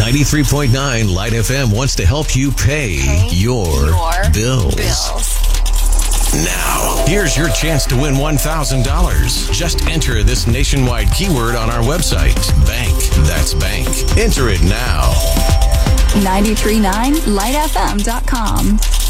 93.9 Light FM wants to help you pay your bills. Now, here's your chance to win $1,000. Just enter this nationwide keyword on our website. Bank. That's bank. Enter it now. 93.9lightfm.com.